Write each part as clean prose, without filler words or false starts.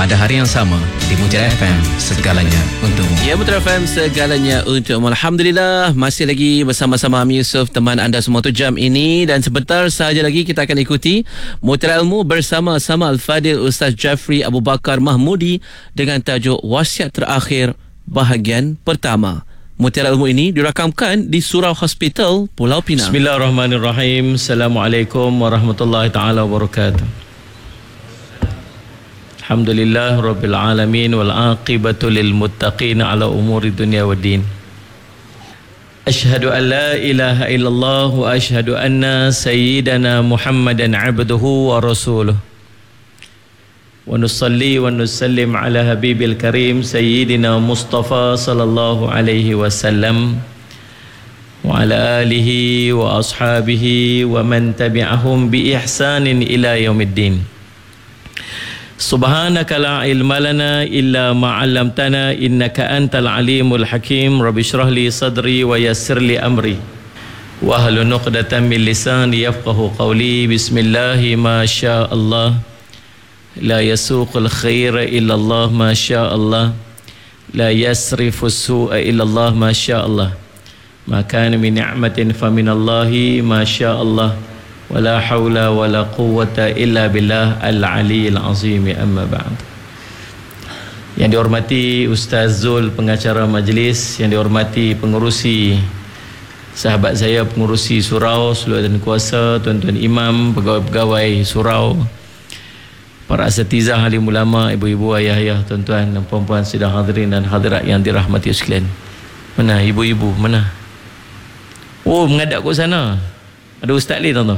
pada hari yang sama di Mutiara FM, segalanya untukmu. Ya, Mutiara FM, segalanya untukmu. Alhamdulillah, masih lagi bersama-sama Ami Yusof, teman anda semua tu jam ini, dan sebentar sahaja lagi kita akan ikuti Mutiara Ilmu bersama-sama Al-Fadil Ustaz Jafri Abu Bakar Mahmudi dengan tajuk Wasiat Terakhir bahagian pertama. Mutiara Ilmu ini dirakamkan di Surau Hospital, Pulau Pinang. Bismillahirrahmanirrahim. Assalamualaikum warahmatullahi taala wabarakatuh. Alhamdulillah Rabbil Alamin wal aqibatu lil muttaqin ala umuri dunya waddin. Ashhadu an la ilaha illallah wa ashhadu anna sayyidana Muhammadan abduhu wa rasuluh. Wa nusalli wa nusallim ala habibil karim sayyidina Mustafa sallallahu alaihi wasallam wa ala alihi wa ashabihi wa man tabi'ahum bi ihsanin ila yaumiddin. Subhanaka la ilma lana illa ma 'allamtana innaka antal alimul hakim. Rabbi shrah li sadri wa yassir li amri wahlul 'uqdatam min lisani yafqahu qawli. Bismillahi ma syaa Allah la yasuqul khaira illa Allah ma syaa Allah la yasrifus su'a illa Allah ma syaa Allah ma kana min ni'matin fa min Allahi ma syaa Allah wala haula wala quwwata illa billah al-aliyyil azim. Amma ba'd. Yang dihormati Ustaz Zul, pengacara majlis, yang dihormati pengurusi, sahabat saya pengurusi surau, seluruh dan kuasa, tuan-tuan imam, pegawai-pegawai surau, para asatizah, alim ulama, ibu-ibu, ayah-ayah, tuan-tuan dan puan-puan sidang hadirin dan hadirat yang dirahmati sekalian. Mana ibu-ibu? Mana? Oh, menghadap ke sana. Ada ustaz ni, tuan-tuan.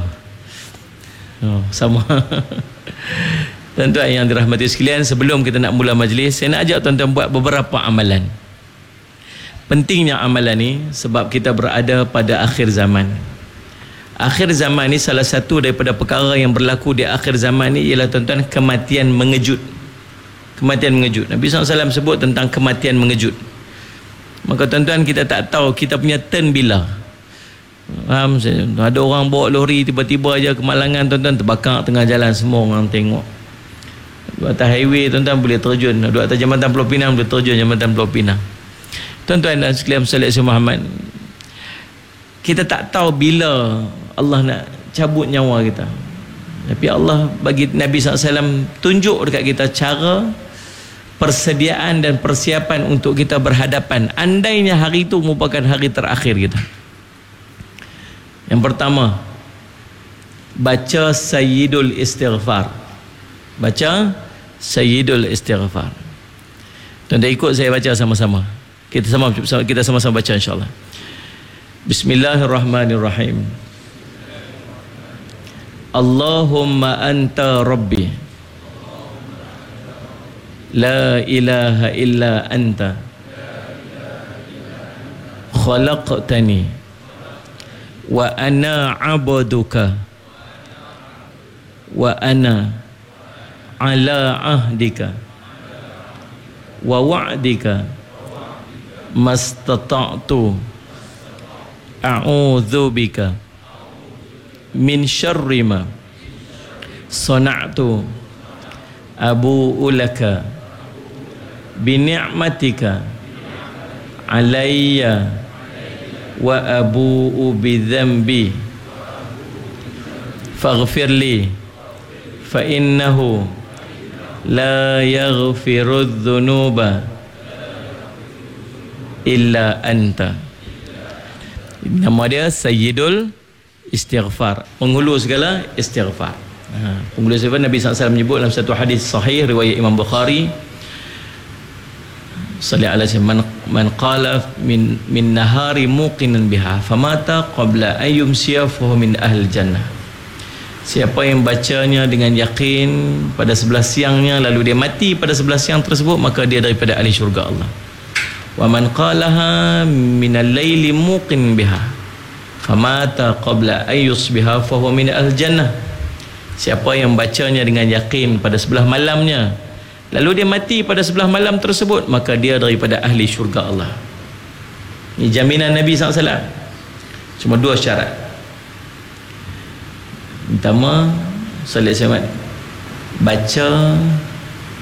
Oh, sama. Tuan-tuan yang dirahmati sekalian, sebelum kita nak mula majlis, saya nak ajak tuan-tuan buat beberapa amalan. Pentingnya amalan ni sebab kita berada pada akhir zaman. Akhir zaman ni salah satu daripada perkara yang berlaku di akhir zaman ni ialah, tuan-tuan, kematian mengejut. Kematian mengejut. Nabi SAW sebut tentang kematian mengejut. Maka tuan-tuan, kita tak tahu kita punya turn bila. Faham? Ada orang bawa lori tiba-tiba aja kemalangan, tuan-tuan, terbakar tengah jalan, semua orang tengok. Duduk atas highway, tuan-tuan, boleh terjun. Duduk atas jambatan Pulau Pinang, boleh terjun jambatan Pulau Pinang. Tuan-tuan dan sekalian Sallallahu Muhammad, kita tak tahu bila Allah nak cabut nyawa kita. Tapi Allah bagi Nabi SAW tunjuk dekat kita cara persediaan dan persiapan untuk kita berhadapan andainya hari itu merupakan hari terakhir kita. Yang pertama, baca Sayyidul Istighfar. Baca Sayyidul Istighfar. Tuan-tuan ikut saya baca sama-sama. Kita sama-sama baca insya-Allah. Bismillahirrahmanirrahim. Allahumma anta rabbi la ilaha illa anta khalaqtani wa ana abduka wa ana ala ahdika wa wa'dika mastata'tu a'udzu bika min syarri ma sana'tu abu'u laka bi ni'matika alayya wa abu'u bi dhanbi faghfir li fa innahu la yaghfiru dhunuba illa anta. Nama dia Sayyidul Istighfar, penghulu segala istighfar. Penghulu istighfar, Nabi SAW menyebut dalam satu hadis sahih riwayat Imam Bukhari, sallallahu alaihi wasallam, man qala min nahari muqinan biha famata qabla an yumsiya fa huwa min ahli jannah. Siapa yang bacanya dengan yakin pada sebelah siangnya lalu dia mati pada sebelah siang tersebut, maka dia daripada ahli syurga Allah. Wa man qalaha min al-laili muqin biha famata qabla an yusbiha fa huwa min ahli jannah. Siapa yang bacanya dengan yakin pada sebelah malamnya lalu dia mati pada sebelah malam tersebut, maka dia daripada ahli syurga Allah. Ini jaminan Nabi SAW. Cuma dua syarat. Pertama, sallallahu alaihi wasallam, baca